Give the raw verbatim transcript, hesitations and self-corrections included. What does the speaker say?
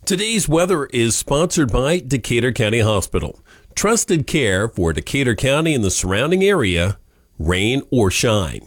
Today's weather is sponsored by Decatur County Hospital. Trusted care for Decatur County and the surrounding area, rain or shine.